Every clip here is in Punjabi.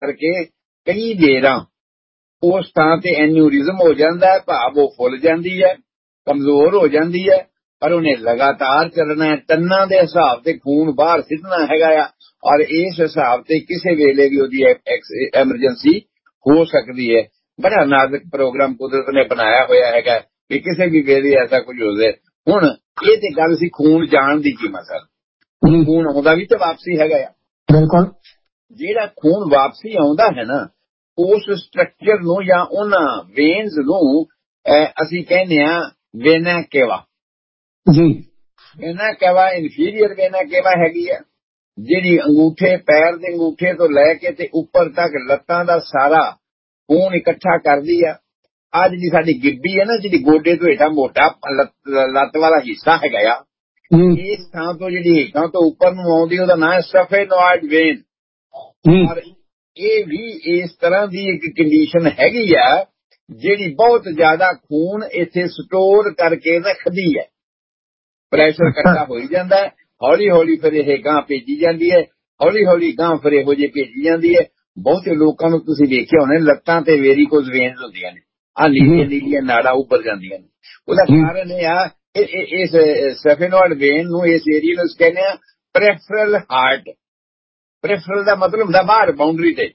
ਕਰਕੇ ਕਈ ਦੇਰਾਂ ਉਸ ਥਾਂ ਤੇ ਐਨਿਊਰਿਜ਼ਮ ਹੋ ਜਾਂਦਾ ਹੈ, ਭਾਵ ਉਹ ਫੁੱਲ ਜਾਂਦੀ ਹੈ, ਕਮਜ਼ੋਰ ਹੋ ਜਾਂਦੀ ਹੈ, ਪਰ ਉਹਨੇ ਲਗਾਤਾਰ ਚੱਲਣਾ ਹੈ, ਟੰਨਾਂ ਦੇ ਹਿਸਾਬ ਤੇ ਖੂਨ ਬਾਹਰ ਸਿੱਧਣਾ ਹੈਗਾ ਆ, ਔਰ ਇਸ ਹਿਸਾਬ ਤੇ ਕਿਸੇ ਵੇਲੇ ਵੀ ਉਹਦੀ ਐਮਰਜੈਂਸੀ ਹੋ ਸਕਦੀ ਹੈ। ਬੜਾ ਨਾਜ਼ੁਕ ਪ੍ਰੋਗਰਾਮ ਕੁਦਰਤ ਨੇ ਬਣਾਇਆ ਹੋਇਆ ਹੈਗਾ ਕਿ ਕਿਸੇ ਵੀ ਵੇਲੇ ਐਸਾ ਕੁਝ ਹੋ ਜਾਏ। ਹੁਣ ਇਹ ਤੇ ਗੱਲ ਸੀ ਖੂਨ ਜਾਣ ਦੀ ਕੀਮਤ ਸਰ, ਖੂਨ ਆਉਂਦਾ ਵੀ ਤੇ ਵਾਪਸੀ ਹੈਗਾ ਆ। ਬਿਲਕੁਲ। ਜਿਹੜਾ ਖੂਨ ਵਾਪਸੀ ਆਉਂਦਾ ਹੈ ਨਾ, ਉਸ ਸਟਰਕਚਰ ਨੂੰ ਜਾਂ ਉਹਨਾਂ ਵੇਨਸ ਨੂੰ ਅਸੀਂ ਕਹਿੰਦੇ ਆ ਵੇਨਾ ਕੇਵਾ ਜੀ। ਵੇਨਾ ਕੇਵਾ ਇਨਫੀਰੀਅਰ ਵੇਨਾ ਕੇਵਾ ਹੈਗੀ ਆ, ਜਿਹੜੀ ਅੰਗੂਠੇ ਪੈਰ ਦੇ ਅੰਗੂਠੇ ਤੋਂ ਲੈ ਕੇ ਤੇ ਉੱਪਰ ਤੱਕ ਲੱਤਾਂ ਦਾ ਸਾਰਾ ਖੂਨ ਇਕੱਠਾ ਕਰਦੀ ਆ। ਅੱਜ ਦੀ ਸਾਡੀ ਗਿੱਬੀ ਹੈ ਨਾ, ਜਿਹੜੀ ਗੋਡੇ ਤੋਂ ਹੇਠਾਂ ਮੋਟਾ ਲੱਤ ਵਾਲਾ ਹਿੱਸਾ ਹੈਗਾ ਆ, ਇਸ ਥਾਂ ਤੋਂ ਜਿਹੜੀ ਹੇਠਾਂ ਤੋਂ ਉੱਪਰ ਨੂੰ ਆਉਂਦੀ ਉਹਦਾ ਨਾਂ ਹੈ ਸਫੇਨੋਇਡ ਵੇਨ। ਔਰ ਇਹ ਵੀ ਇਸ ਤਰ੍ਹਾਂ ਦੀ ਇੱਕ ਕੰਡੀਸ਼ਨ ਹੈਗੀ ਆ ਜਿਹੜੀ ਬਹੁਤ ਜ਼ਿਆਦਾ ਖੂਨ ਇੱਥੇ ਸਟੋਰ ਕਰਕੇ ਰੱਖਦੀ ਹੈ। ਪ੍ਰੈਸ਼ਰ ਇਕੱਠਾ ਹੋਈ ਜਾਂਦਾ ਹੈ, ਹੌਲੀ ਹੌਲੀ ਫਿਰ ਇਹ ਗਾਂ ਭੇਜੀ ਜਾਂਦੀ ਹੈ, ਹੌਲੀ ਹੌਲੀ ਗਾਂ ਫਿਰ ਇਹੋ ਜਿਹੀ ਭੇਜੀ ਜਾਂਦੀ ਹੈ। ਬਹੁਤੇ ਲੋਕਾਂ ਨੂੰ ਤੁਸੀਂ ਵੇਖਿਆ ਹੋਣਾ ਲੱਤਾਂ ਤੇ ਵੇਰੀਕੋਜ਼ ਵੇਨਸ ਹੁੰਦੀਆਂ ਨੇ, ਆਹ ਨੀਲੀਆਂ ਨੀਲੀਆਂ ਨਾੜਾਂ ਉੱਪਰ ਜਾਂਦੀਆਂ ਨੇ। ਉਹਦਾ ਕਾਰਨ ਇਹ ਆ ਇਸ ਸਫੇਨੋਇਡ ਵੇਨ ਨੂੰ, ਇਸ ਏਰੀਆ ਨੂੰ ਕਹਿੰਦੇ ਆ ਪ੍ਰੈਫਰਲ ਹਾਰਟ। ਪ੍ਰੈਫਰਲ ਦਾ ਮਤਲਬ ਹੁੰਦਾ ਬਾਹਰ, ਬਾਉਂਡਰੀ ਤੇ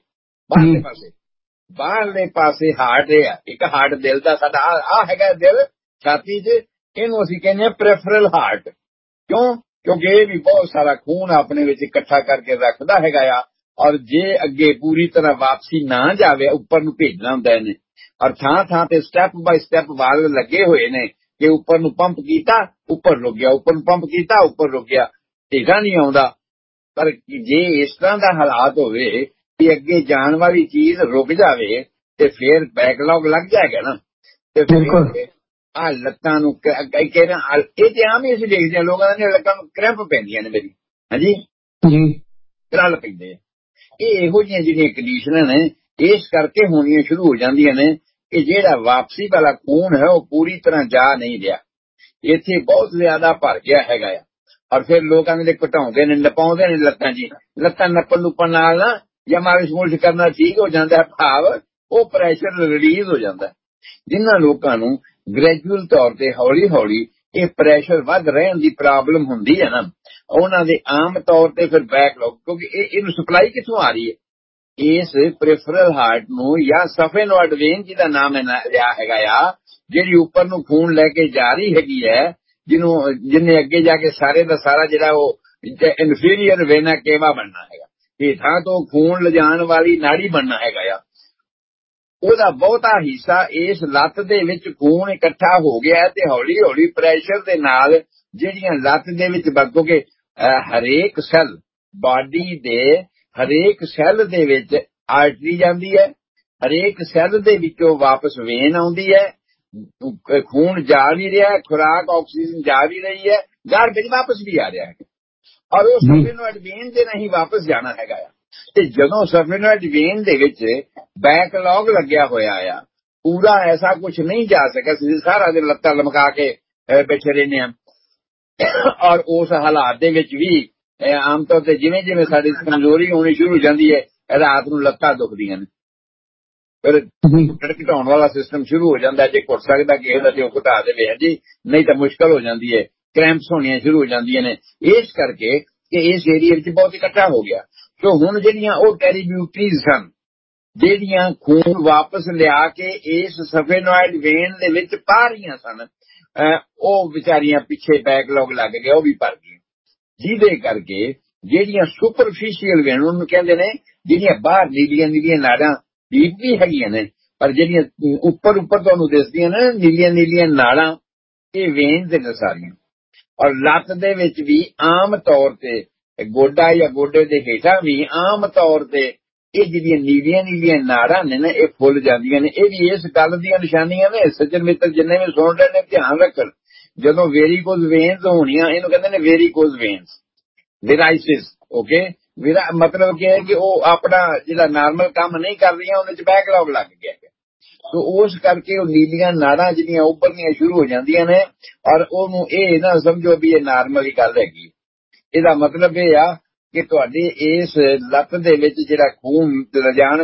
ਬਾਹਰਲੇ ਪਾਸੇ ਹਾਰਟ ਹੈ। ਇੱਕ ਹਾਰਟ ਦਿਲ ਦਾ ਸਾਡਾ ਆ ਹੈਗਾ, ਦਿਲ ਛਾਤੀ 'ਚ, ਇਹਨੂੰ ਅਸੀਂ ਕਹਿੰਦੇ ਆ ਪ੍ਰੈਫਰਲ ਹਾਰਟ। ਕਿਉਂਕਿ ਇਹ ਵੀ ਬਹੁਤ ਸਾਰਾ ਖੂਨ ਆਪਣੇ ਵਿੱਚ ਇਕੱਠਾ ਕਰਕੇ ਰੱਖਦਾ ਹੈਗਾ ਆ, ਔਰ ਜੇ ਅੱਗੇ ਪੂਰੀ ਤਰ੍ਹਾਂ ਵਾਪਸੀ ਨਾ ਜਾਵੇ, ਉੱਪਰ ਨੂੰ ਭੇਜਣਾ ਹੁੰਦਾ ਇਹਨੇ, ਔਰ ਥਾਂ ਥਾਂ ਤੇ ਸਟੈਪ ਬਾਈ ਸਟੈਪ ਵਾਲ ਲੱਗੇ ਹੋਏ ਨੇ ਕਿ ਉੱਪਰ ਨੂੰ ਪੰਪ ਕੀਤਾ ਉੱਪਰ ਰੁਕ ਗਿਆ, ਉੱਪਰ ਨੂੰ ਪੰਪ ਕੀਤਾ ਉੱਪਰ ਰੁਕ ਗਿਆ, ਢੇਗਾ ਨਹੀਂ ਆਉਂਦਾ। ਪਰ ਜੇ ਇਸ ਤਰ੍ਹਾਂ ਦਾ ਹਾਲਾਤ ਹੋਵੇ ਕਿ ਅੱਗੇ ਜਾਣ ਵਾਲੀ ਚੀਜ਼ ਰੁਕ ਜਾਵੇ ਤੇ ਫਿਰ ਬੈਕਲੌਗ ਲੱਗ ਜਾਏਗਾ ਨਾ, ਤੇ ਫਿਰ ਆਹ ਲੱਤਾਂ ਨੂੰ ਇਹ ਤੇ ਆਮ ਹੀ ਅਸੀਂ ਦੇਖਦੇ ਹਾਂ, ਲੋਕਾਂ ਦੀਆਂ ਲੱਤਾਂ ਨੂੰ ਕਰੈਂਪ ਪੈਂਦੀਆਂ ਨੇ ਮੇਰੀ, ਹਾਂਜੀ ਕਰਲ ਪੈਂਦੇ ਆ। ਇਹ ਇਹੋ ਜਿਹੀਆਂ ਜਿਹੜੀਆਂ ਕੰਡੀਸ਼ਨਾਂ ਨੇ ਇਸ ਕਰਕੇ ਹੋਣੀਆਂ ਸ਼ੁਰੂ ਹੋ ਜਾਂਦੀਆਂ ਨੇ ਕਿ ਜਿਹੜਾ ਵਾਪਸੀ ਵਾਲਾ ਖੂਨ ਹੈ ਉਹ ਪੂਰੀ ਤਰ੍ਹਾਂ ਜਾ ਨਹੀਂ ਰਿਹਾ, ਇੱਥੇ ਬਹੁਤ ਜ਼ਿਆਦਾ ਭਰ ਗਿਆ ਹੈਗਾ ਆ। ਔਰ ਫਿਰ ਲੋਕਾਂ ਦੇ ਘਟਾਉਂਦੇ ਨੇ, ਨਪਾਉਂਦੇ ਨੇ ਲੱਤਾਂ ਜੀ, ਲੱਤਾਂ ਨੱਪਣ ਨੁੱਪਣ ਨਾਲ ਨਾ ਜਾਂ ਮਾਲਿਸ਼ ਮੁਲਿਸ਼ ਕਰਨਾ ਠੀਕ ਹੋ ਜਾਂਦਾ, ਭਾਵ ਉਹ ਪ੍ਰੈਸ਼ਰ ਰਿਲੀਜ਼ ਹੋ ਜਾਂਦਾ। ਜਿਨ੍ਹਾਂ ਲੋਕਾਂ ਨੂੰ ਗ੍ਰੈਜੂਅਲ ਤੌਰ ਤੇ ਹੌਲੀ ਹੌਲੀ ਇਹ ਪ੍ਰੈਸ਼ਰ ਵੱਧ ਰਹਿਣ ਦੀ ਪ੍ਰੋਬਲਮ ਹੁੰਦੀ ਹੈ ਨਾ, ਉਹਨਾਂ ਦੇ ਆਮ ਤੌਰ ਤੇ ਫਿਰ ਬੈਕਲੌਗ, ਕਿਉਂਕਿ ਇਹਨੂੰ ਸਪਲਾਈ ਕਿੱਥੋਂ ਆ ਰਹੀ ਹੈ, ਇਸ ਪ੍ਰੈਫਰਲ ਹਾਰਟ ਨੂੰ ਜਾਂ ਸਫੇਨੋਇਡ ਵੇਨ ਜਿਹਦਾ ਨਾਮ ਲਿਆ ਹੈਗਾ ਆ, ਜਿਹੜੀ ਉੱਪਰ ਨੂੰ ਖੂਨ ਲੈ ਕੇ ਜਾ ਰਹੀ ਹੈਗੀ ਹੈ, ਜਿਹਨੇ ਅੱਗੇ ਜਾ ਕੇ ਸਾਰੇ ਦਾ ਸਾਰਾ ਜਿਹੜਾ ਉਹ ਇਨਫੀਰੀਅਰ ਵੇਨਾ ਕੇਵਾ ਬਣਨਾ ਹੈਗਾ, ਹੇਠਾਂ ਤੋਂ ਖੂਨ ਲਿਜਾਣ ਵਾਲੀ ਨਾੜੀ ਬਣਨਾ ਹੈਗਾ ਆ। ਉਹਦਾ ਬਹੁਤਾ ਹਿੱਸਾ ਇਸ ਲੱਤ ਦੇ ਵਿੱਚ ਖੂਨ ਇਕੱਠਾ ਹੋ ਗਿਆ ਤੇ ਹੌਲੀ ਹੌਲੀ ਪ੍ਰੈਸ਼ਰ ਦੇ ਨਾਲ ਜਿਹੜੀਆਂ ਲੱਤ ਦੇ ਵਿੱਚ ਕਿਉਂਕਿ ਹਰੇਕ ਸੈੱਲ, ਬਾਡੀ ਦੇ ਹਰੇਕ ਸੈੱਲ ਦੇ ਵਿੱਚ ਆਰਟਰੀ ਜਾਂਦੀ ਹੈ, ਹਰੇਕ ਸੈੱਲ ਦੇ ਵਿੱਚੋਂ ਵਾਪਸ ਵੇਨ ਆਉਂਦੀ ਹੈ, ਖੂਨ ਜਾ ਵੀ ਰਿਹਾ, ਖੁਰਾਕ ਆਕਸੀਜਨ ਜਾ ਵੀ ਰਹੀ ਹੈ, ਗਾਰਬੇਜ ਵਾਪਸ ਵੀ ਆ ਰਿਹਾ ਹੈ, ਔਰ ਉਹ ਸਫੇਨੋਇਡ ਵੇਨ ਦੇ ਨਹੀਂ ਵਾਪਸ ਜਾਣਾ ਹੈਗਾ ਆ। ਤੇ ਜਦੋਂ ਸਫੇਨੋਇਡ ਵੇਨ ਦੇ ਵਿੱਚ ਬੈਕਲੌਗ ਲੱਗਿਆ ਹੋਇਆ ਆ, ਪੂਰਾ ਐਸਾ ਕੁਝ ਨਹੀਂ ਜਾ ਸਕਿਆ, ਸਾਰਾ ਦਿਨ ਲੱਤਾਂ ਲਮਕਾ ਕੇ ਬੈਠੇ ਰਹਿੰਦੇ ਆ, ਔਰ ਉਸ ਹਾਲਾਤ ਦੇ ਵਿੱਚ ਵੀ ਆਮ ਤੌਰ ਤੇ ਜਿਵੇਂ ਜਿਵੇਂ ਸਾਡੀ ਕਮਜ਼ੋਰੀ ਹੋਣੀ ਸ਼ੁਰੂ ਹੋ ਜਾਂਦੀ ਹੈ, ਰਾਤ ਨੂੰ ਲੱਤਾਂ ਦੁਖਦੀਆਂ ਨੇ, ਫਿਰ ਘਟਾਉਣ ਵਾਲਾ ਸਿਸਟਮ ਸ਼ੁਰੂ ਹੋ ਜਾਂਦਾ। ਜੇ ਘੁੱਟ ਸਕਦਾ ਕਿਸੇ ਦਾ ਤੇ ਉਹ ਘਟਾ ਦੇਵੇ ਜੀ, ਨਹੀਂ ਤਾਂ ਮੁਸ਼ਕਲ ਹੋ ਜਾਂਦੀ ਹੈ, ਕ੍ਰੈਂਪਸ ਹੋਣੀਆਂ ਸ਼ੁਰੂ ਹੋ ਜਾਂਦੀਆਂ ਨੇ। ਇਸ ਕਰਕੇ ਕਿ ਇਸ ਏਰੀਆ ਵਿੱਚ ਬਹੁਤ ਇਕੱਠਾ ਹੋ ਗਿਆ। ਸੋ ਹੁਣ ਜਿਹੜੀਆਂ ਉਹ ਟੈਰੀਬਿਊਟਰੀਜ਼ ਸਨ, ਜਿਹੜੀਆਂ ਖੂਨ ਵਾਪਸ ਲਿਆ ਕੇ ਇਸ ਸਫੇਨੋਇਡ ਵੇਨ ਦੇ ਵਿੱਚ ਪਾ ਰਹੀਆਂ ਸਨ, ਉਹ ਵਿਚਾਰੀਆਂ ਪਿੱਛੇ ਬੈਕਲੌਗ ਲੱਗ ਗਿਆ, ਉਹ ਵੀ ਭਰ ਗਈਆਂ, ਜਿਹਦੇ ਕਰਕੇ ਜਿਹੜੀਆਂ ਸੁਪਰਫਿਸ਼ੀਅਲ ਵੇਨ ਉਹਨੂੰ ਕਹਿੰਦੇ ਨੇ, ਜਿਹੜੀਆਂ ਬਾਹਰ ਨੀਲੀਆਂ ਨੀਲੀਆਂ ਨਾੜਾਂ ਡੀਪ ਵੀ ਹੈਗੀਆਂ ਨੇ, ਪਰ ਜਿਹੜੀਆਂ ਉੱਪਰ ਤੁਹਾਨੂੰ ਦਿਸਦੀਆਂ ਨੇ ਨੀਲੀਆਂ ਨੀਲੀਆਂ ਨਾੜਾਂ, ਇਹ ਵੇਨਸ ਨੇ ਸਾਰੀਆਂ। ਔਰ ਲੱਤ ਦੇ ਵਿੱਚ ਵੀ ਆਮ ਤੌਰ ਤੇ ਗੋਡਾ ਜਾਂ ਗੋਡੇ ਦੇ ਹੇਠਾਂ ਵੀ ਆਮ ਤੌਰ ਤੇ ਇਹ ਜਿਹੜੀਆਂ ਨੀਲੀਆਂ ਨੀਲੀਆਂ ਨਾੜਾਂ ਨੇ ਨਾ, ਇਹ ਫੁੱਲ ਜਾਂਦੀਆਂ ਨੇ। ਇਹ ਵੀ ਇਸ ਗੱਲ ਦੀਆਂ ਨਿਸ਼ਾਨੀਆਂ ਨੇ। ਸੱਜਣ ਮਿੱਤਰ ਜਿੰਨੇ ਵੀ ਸੁਣ ਰਹੇ ਨੇ ਧਿਆਨ ਰੱਖਣ, ਜਦੋਂ ਵੇਰੀਕੋਜ਼ ਵੇਨਸ ਹੋਣੀਆਂ, ਇਹਨੂੰ ਕਹਿੰਦੇ ਨੇ ਵੇਰੀਕੋਜ਼ ਵੇਨਸ, ਵਿਰਾਈਸਿਸ, ਓਕੇ। ਮਤਲਬ ਕਿ ਹੈ ਕਿ ਉਹ ਆਪਣਾ ਜਿਹੜਾ ਨਾਰਮਲ ਕੰਮ ਨਹੀਂ ਕਰ ਰਹੀਆਂ, ਉਹਦੇ ਚ ਬੈਕਲੌਗ ਲੱਗ ਗਿਆ। ਸੋ ਉਸ ਕਰਕੇ ਉਹ ਨੀਲੀਆਂ ਨਾੜਾਂ ਜਿਹੜੀਆਂ ਉੱਭਰਨੀਆਂ ਸ਼ੁਰੂ ਹੋ ਜਾਂਦੀਆਂ ਨੇ, ਔਰ ਉਹਨੂੰ ਇਹ ਨਾ ਸਮਝੋ ਵੀ ਇਹ ਨਾਰਮਲ ਹੀ ਗੱਲ ਹੈਗੀ। ਇਹਦਾ ਮਤਲਬ ਇਹ ਆ ਕਿ ਤੁਹਾਡੀ ਇਸ ਲੱਤ ਦੇ ਵਿੱਚ ਜਿਹੜਾ ਖੂਨ ਲਿਜਾਣ